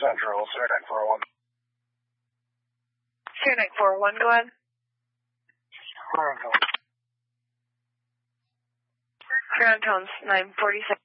Central, Sierra 401. Sierra 401, go ahead. Ground tone. Ground tones 947.